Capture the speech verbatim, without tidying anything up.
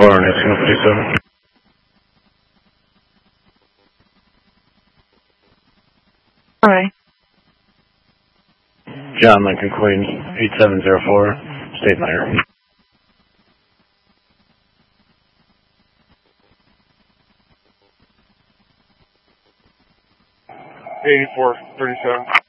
four, Nixon fifty-seven. Alright. John Lincoln Queen, eight seven zero four, State Mayor. eighty-four thirty-seven.